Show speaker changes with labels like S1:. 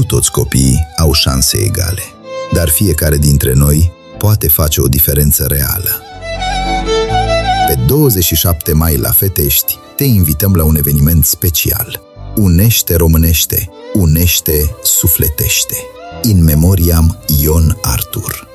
S1: toți copiii au șanse egale, dar fiecare dintre noi poate face o diferență reală. Pe 27 mai la Fetești te invităm la un eveniment special. Unește românește, unește sufletește. In memoriam Ion Artur.